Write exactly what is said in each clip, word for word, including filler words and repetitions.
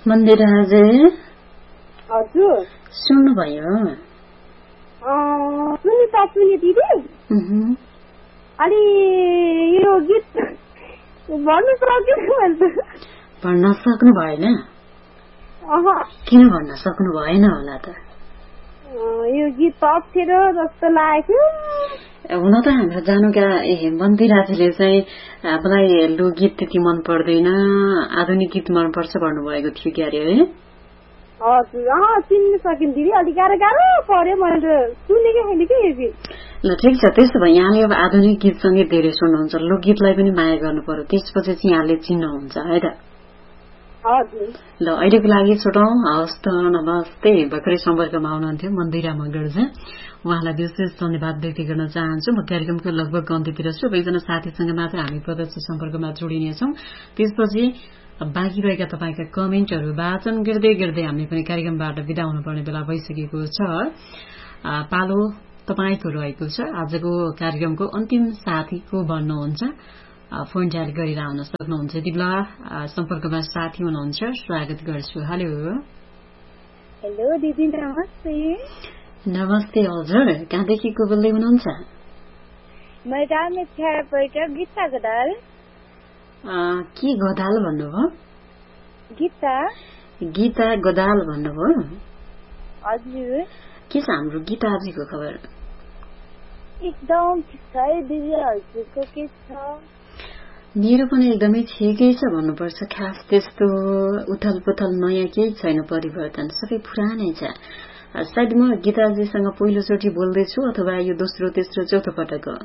मन्दिरा हजुर हजुर सुन्नुभयो सुनिता सुनि दिदी अनि यो गीत भन्नु सक्नु भन्न सक्नु भएन किन भन्न सक्नु भएन होला त यो गीत अप्ठ्यारो जस्तो लाग्यो हुन त हाम्रो जानुका ए मन्दिराजीले चाहिँ आफूलाई लोकगीत त्यति मन पर्दैन आधुनिक गीत मन पर्छ भन्नुभएको थियो क्यारे है हजुर अँ चिन्न सकिन् दिदी अलिक गाह्रो गाह्रो पर्यो मैले त सुनेकै छैन कि यो गीत ल ठिक छ त्यसो भए यहाँले अब आधुनिक गीत सङ्गीत धेरै सुन्नुहुन्छ लोकगीतलाई पनि माया गर्नु पर्यो त्यसपछि चाहिँ यहाँले चिन्नुहुन्छ है त ल अहिलेको लागि छुटौं हवस् त नमस्ते भर्खरै सम्पर्कमा आउनुहुन्थ्यो मन्दिरा मगर्जा उहाँलाई विशेष धन्यवाद व्यक्त गर्न चाहन्छु म कार्यक्रमको लगभग अन्त्यतिर छु एकजना साथीसँग मात्र हामी प्रत्यक्ष सम्पर्कमा जोडिनेछौं त्यसपछि बाँकी रहेका तपाईका कमेन्टहरू वाचन गर्दै गर्दै हामीले पनि कार्यक्रमबाट बिदा हुनुपर्ने बेला भइसकेको छ पालो तपाईको रहेको छ आजको कार्यक्रमको अन्तिम साथी को भन्नुहुन्छ फोन जारी गरिरहन सक्नुहुन्छ यति बेला सम्पर्कमा साथी हुनुहुन्छ स्वागत गर्छु हेलो हेलो दिदी नमस्ते नमस्ते हजुर कहाँदेखि को बोल्दै हुनुहुन्छ म रामेछापबाट गीता गदाल के गदाल भन्नुभयो गीता गीता गदाल भन्नुभयो हजुर के छ हाम्रो गीताजीको खबर एकदम ठिक छ दिदीहरुको के छ मेरो पनि एकदमै ठिकै छ भन्नुपर्छ खास त्यस्तो उथल पुथल नयाँ केही छैन परिवर्तन सबै पुरानै छ सायद म गीताजीसँग पहिलोचोटि बोल्दैछु अथवा यो दोस्रो तेस्रो चौथो पटक हो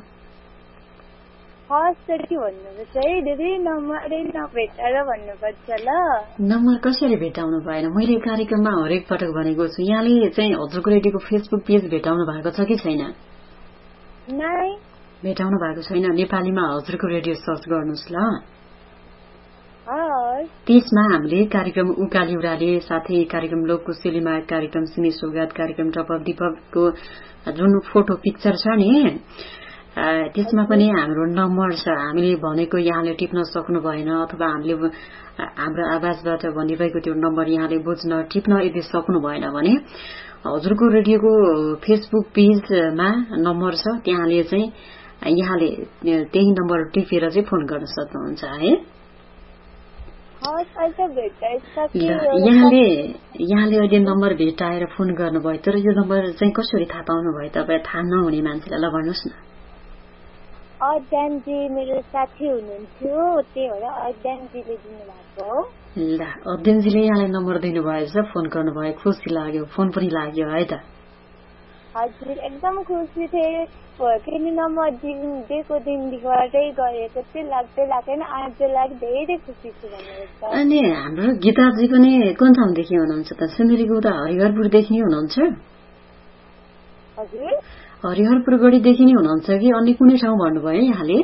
नम्बर कसरी भेटाउनु भएन मैले कार्यक्रममा हरेक पटक भनेको छु यहाँले चाहिँ हजुरको रेडियोको फेसबुक पेज भेटाउनु भएको छ कि छैन भेटाउनु भएको छैन नेपालीमा हजुरको रेडियो सर्च गर्नुहोस् ल त्यसमा हामीले कार्यक्रम उकाली उराले साथै कार्यक्रम लोकको सेलीमा कार्यक्रम सिने सौगात कार्यक्रम टप अफ दीपकको जुन फोटो पिक्चर छ नि त्यसमा पनि हाम्रो नम्बर छ हामीले भनेको यहाँले टिप्न सक्नु भएन अथवा हामीले हाम्रो आवाजबाट भनिरहेको त्यो नम्बर यहाँले बुझ्न टिप्न यदि सक्नु भएन भने हजुरको रेडियोको फेसबुक पेजमा नम्बर छ त्यहाँले चाहिँ यहाँले त्यही नम्बर टिपेर चाहिँ फोन गर्न सक्नुहुन्छ है यहाँले यहाँले अहिले नम्बर भेटाएर फोन गर्नुभयो तर यो नम्बर चाहिँ कसरी थाहा पाउनु भयो तपाईँ थाहा नहुने मान्छेलाई ल भन्नुहोस् न अध्ययनजी मेरो साथी हुनुहुन्थ्यो त्यही भएर अध्ययनजीले दिनुभएको ल अध्ययनजीले यहाँलाई नम्बर दिनुभएछ फोन गर्नुभयो खुसी लाग्यो फोन पनि लाग्यो है त हजुर एकदम खुसी थिएँ किन नम्बर दिएको दिनदेखिबाटै गरेको चाहिँ लाग्दै लागेन आज लागि धेरै खुसी छु भन्नुहुन्छ अनि हाम्रो गीताजी पनि कुन ठाउँदेखि हुनुहुन्छ त सिन्धुलीको उता हरिहरपुरदेखि नै हुनुहुन्छ हजुर हरिहरपुर गढीदेखि नै हुनुहुन्छ कि अन्य कुनै ठाउँ भन्नुभयो यहाँले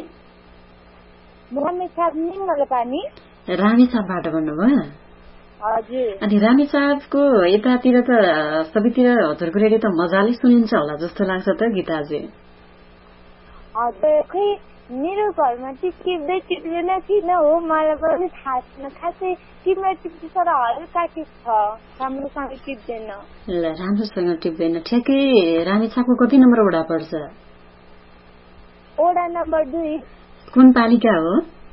रामेछापबाट भन्नुभयो अनि रामेछापको यतातिर त सबैतिर हजुरको रेडियो त मजाले सुनिन्छ होला जस्तो लाग्छ त गीताजी मेरो घरमा चाहिँ टिप्दै टिप्दैन किन हो मलाई पनि थाहा छैन खासै टिप्न टिप्छ तर हल्का टिप्छ राम्रोसँग टिप्दैन ल राम्रोसँग टिप्दैन ठ्याक्कै रामेछापको कति नम्बर वडा पर्छ वडा नम्बर दुई कुन पालिका हो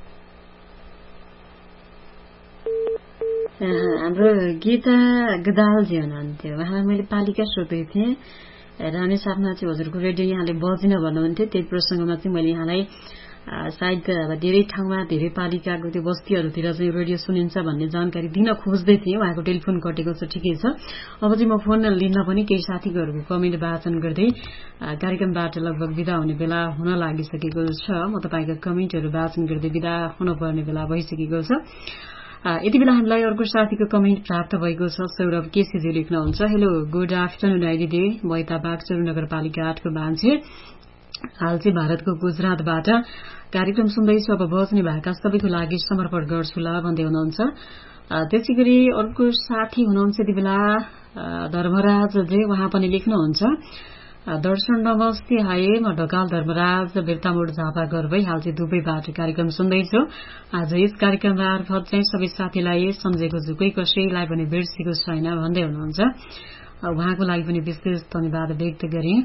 हाम्रो गीता गदालजी हुनुहुन्थ्यो उहाँलाई मैले पालिका सोधेको थिएँ रामेछापमा चाहिँ हजुरको रेडियो यहाँले बजिन भन्नुहुन्थ्यो त्यही प्रसंगमा चाहिँ मैले यहाँलाई सायद धेरै ठाउँमा धेरै पालिकाको त्यो बस्तीहरूतिर चाहिँ रेडियो सुनिन्छ भन्ने जानकारी दिन खोज्दै थिएँ उहाँको टेलिफोन कटेको छ ठिकै छ अब चाहिँ म फोन लिन पनि केही साथीहरूको कमेन्ट वाचन गर्दै कार्यक्रमबाट लगभग बिदा हुने बेला हुन लागिसकेको छ म तपाईको कमेन्टहरू वाचन गर्दै बिदा हुनुपर्ने बेला भइसकेको छ यति बेला हामीलाई अर्को साथीको कमेन्ट प्राप्त भएको छ सौरभ केसीजी लेख्नुहुन्छ हेलो गुड आफ्टरनुन आइदिदी म यता बागचौर नगरपालिका आठको मान्छे हाल चाहिँ भारतको गुजरातबाट कार्यक्रम सुन्दैछु अब बज्ने भएका सबैको लागि समर्पण गर्छु ल भन्दै हुनुहुन्छ त्यसै गरी अर्को साथी हुनुहुन्छ यति बेला धर्मराजले उहाँ पनि लेख्नुहुन्छ दर्शन नमस्ते हाय म ढकाल धर्मराज बेर्तामोड झापा घर भई हाल चाहिँ दुबईबाट कार्यक्रम सुन्दैछु। आज यस कार्यक्रम मार्फत चाहिँ सबै साथीलाई सम्झेको छु, कोही कसैलाई पनि बिर्सेको छैन भन्दै हुनुहुन्छ। उहाँको लागि पनि विशेष धन्यवाद व्यक्त गरे।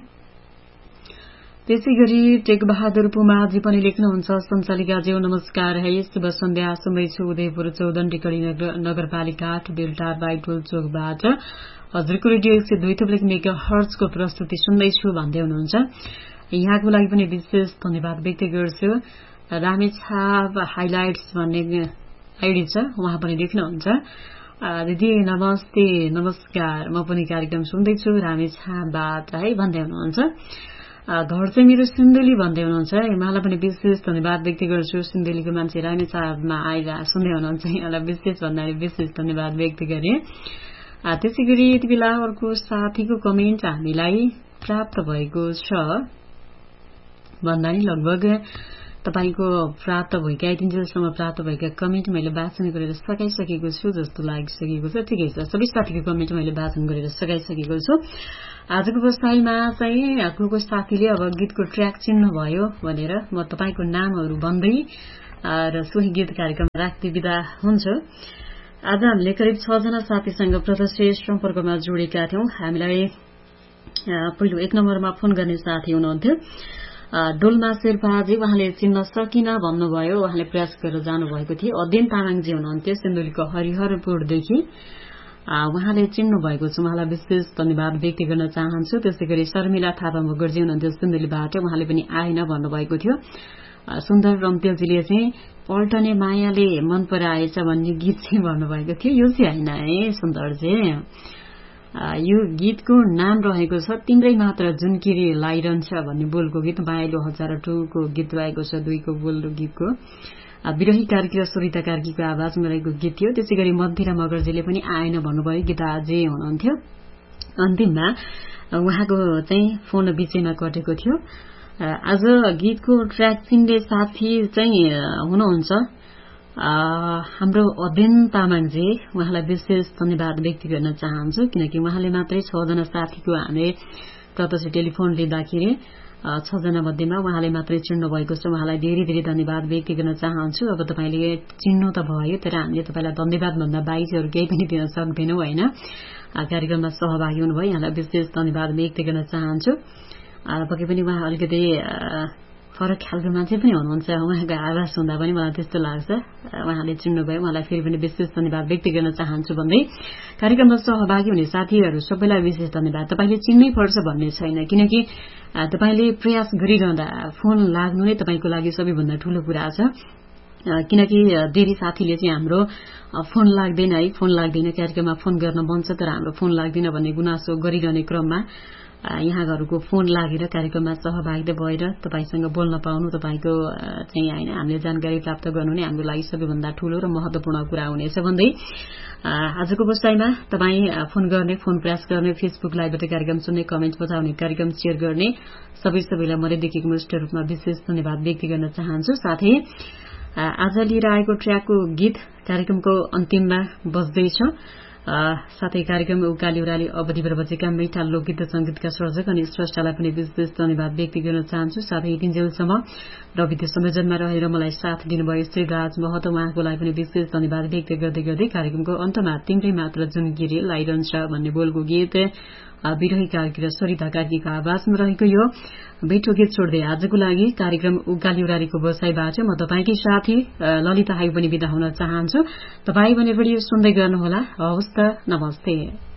त्यसै गरी टेकबहादुर पुमाजी पनि लेख्नुहुन्छ, सञ्चालिकाज्यू नमस्कार है, शुभ सन्ध्या, सुन्दैछु उदयपुर चौदण्डी कडी नगरपालिका आठ बेलटार बाइटोल चोकबाट हजुरको रेडियो एक सय दुई थुप्रेक मेगा हर्जको प्रस्तुति सुन्दैछु भन्दै हुनुहुन्छ। यहाँको लागि पनि विशेष धन्यवाद व्यक्त गर्छु। रामेछाप हाइलाइट्स भन्ने आइडी छ, उहाँ पनि लेख्नुहुन्छ, दिदी नमस्ते नमस्कार, म पनि कार्यक्रम सुन्दैछु रामेछापबाट है भन्दै हुनुहुन्छ। घर चाहिँ मेरो सिन्धुली भन्दै हुनुहुन्छ। उहाँलाई पनि विशेष धन्यवाद व्यक्त गर्छु। सिन्धुलीको मान्छे रामेछापमा आएर सुन्दै हुनुहुन्छ, यहाँलाई विशेष भन्दाखेरि विशेष धन्यवाद व्यक्त गरे। त्यसै गरी यति बेला अर्को साथीको कमेन्ट हामीलाई प्राप्त भएको छ भन्दा नि लगभग तपाईको प्राप्त भएका आइटिन्जेलसम्म प्राप्त भएका कमेन्ट मैले वाचन गरेर सकाइसकेको छु जस्तो लागिसकेको छ। ठिकै छ, सबै साथीको कमेन्ट मैले वाचन गरेर सकाइसकेको छु। आजको बसाइमा चाहिँ को को साथीले अब गीतको ट्र्याक चिन्नु भयो भनेर म तपाईको नामहरू भन्दै र सोही गीत कार्यक्रम राख्दै बिदा हुन्छु। आज हामीले करिब छ जना साथीसँग प्रत्यक्ष सम्पर्कमा जोडेका थियौं। हामीलाई पहिलो एक नम्बरमा फोन गर्ने साथी हुनुहुन्थ्यो डोल्मा शेर्पाजी, उहाँले चिन्न सकिन भन्नुभयो, उहाँले प्रयास गरेर जानुभएको थियो। अध्ययन तामाङजी हुनुहुन्थ्यो सिन्धुलीको हरिहरपुरदेखि, उहाँले चिन्नु भएको छ, उहाँलाई विशेष धन्यवाद व्यक्त गर्न चाहन्छु। त्यसै गरी शर्मिला थापा मुखर्जी हुनुहुन्थ्यो सिन्धुलीबाट, उहाँले पनि आएन भन्नुभएको थियो। सुन्दर रम्तेलजीले चाहिँ पल्टने मायाले मन पराएछ भन्ने गीत चाहिँ भन्नुभएको थियो। यो चाहिँ होइन है सुन्दरजी, यो गीतको नाम रहेको छ तिम्रै मात्र जुनकिरी लाइरहन्छ भन्ने बोलको गीत, मायालु हजार टूको गीत रहेको छ, दुईको बोल गीतको विरही कार्की र सरिता कार्कीको आवाजमा रहेको गीत थियो। त्यसै गरी मन्दिरा मगरजीले पनि आएन भन्नुभयो, गीता अझै हुनुहुन्थ्यो। अन्तिममा उहाँको चाहिँ फोन बिचैमा कटेको थियो। आज गीतको ट्र्याक चिन्ने साथी चाहिँ हुनुहुन्छ हाम्रो अध्ययन तामाङजी, उहाँलाई विशेष धन्यवाद व्यक्त गर्न चाहन्छु, किनकि उहाँले मात्रै छजना साथीको हामीले प्रत्यक्ष टेलिफोन लिँदाखेरि छजना मध्येमा उहाँले मात्रै चिन्नु भएको छ। उहाँलाई धेरै धेरै धन्यवाद व्यक्त गर्न चाहन्छु। अब तपाईँले चिन्नु त भयो, तर हामीले तपाईँलाई धन्यवाद भन्दा बाहिर अरू केही पनि दिन सक्दैनौँ होइन। कार्यक्रममा सहभागी हुनुभयो, यहाँलाई विशेष धन्यवाद व्यक्त गर्न चाहन्छु। पक्कै पनि उहाँ अलिकति फरक खालको मान्छे पनि हुनुहुन्छ, उहाँको आवाज सुन्दा पनि मलाई त्यस्तो लाग्छ। उहाँले चिन्नुभयो, उहाँलाई फेरि पनि विशेष धन्यवाद व्यक्त गर्न चाहन्छु भन्दै कार्यक्रममा सहभागी हुने साथीहरू सबैलाई विशेष धन्यवाद। तपाईँले चिन्नै पर्छ भन्ने छैन, किनकि तपाईँले प्रयास गरिरहँदा फोन लाग्नु नै तपाईँको लागि सबैभन्दा ठूलो कुरा छ। किनकि धेरै साथीले चाहिँ हाम्रो फोन लाग्दैन है, फोन लाग्दैन, कार्यक्रममा फोन गर्न मन छ तर हाम्रो फोन लाग्दैन भन्ने गुनासो गरिरहने क्रममा यहाँहरूको फोन लागेर कार्यक्रममा सहभागी भएर तपाईसँग बोल्न पाउनु, तपाईँको चाहिँ होइन हामीले जानकारी प्राप्त गर्नु नै हाम्रो लागि सबैभन्दा ठूलो र महत्वपूर्ण कुरा हुनेछ भन्दै आजको बसाइमा तपाईँ फोन गर्ने, फोन प्रयास गर्ने, फेसबुक लाइभबाट कार्यक्रम सुन्ने, कमेन्ट पठाउने, कार्यक्रम शेयर गर्ने सबै सबैलाई मध्यदेखि मुष्ट रूपमा विशेष धन्यवाद व्यक्त गर्न चाहन्छु। साथै आज लिएर आएको ट्र्याकको गीत कार्यक्रमको अन्तिममा बज्दैछ। साथै कार्यक्रम उकाली उराली अवधि बजेका मिठा लोकगीत संगीतका सर्जक अनि स्रष्टालाई पनि विशेष धन्यवाद व्यक्त गर्न चाहन्छु। साथै तिनजेलसम्म रविद्य संयोजनमा रहेर मलाई साथ दिनुभयो श्री राज महतो, उहाँको लागि पनि विशेष धन्यवाद व्यक्त गर्दै गर्दै कार्यक्रमको अन्तमा तिम्रै मात्र जुन गिरी लाइरहन्छ भन्ने बोलको गीत विरही कार्की र सरिता कार्कीको आवाजमा रहेको यो बेठो गीत छोड्दै आजको लागि कार्यक्रम उकाली उरालीको बसाइबाट म तपाईँकै साथी ललिता हाई पनि बिदा हुन चाहन्छु। तपाईँ भने रेडियो सुन्दै गर्नुहोला। हवस् त, नमस्ते।